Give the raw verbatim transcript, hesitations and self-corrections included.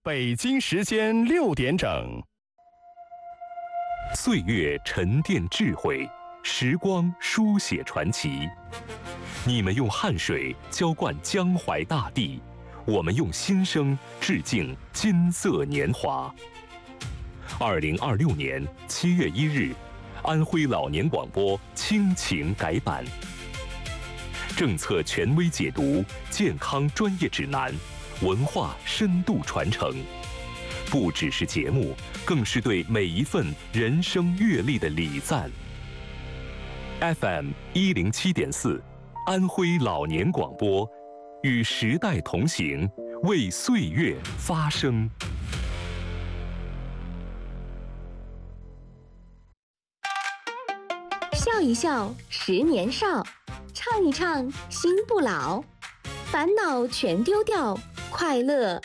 北京时间六点整。 岁月沉淀智慧，时光书写传奇。你们用汗水浇灌江淮大地，我们用心声致敬金色年华。二零二六年七月一日，安徽老年广播亲情改版，政策权威解读，健康专业指南，文化深度传承，不只是节目，更是对每一份人生阅历的礼赞。F M 一零七点四，安徽老年广播，与时代同行，为岁月发声。 笑一笑，十年少；唱一唱，心不老。烦恼全丢掉，快乐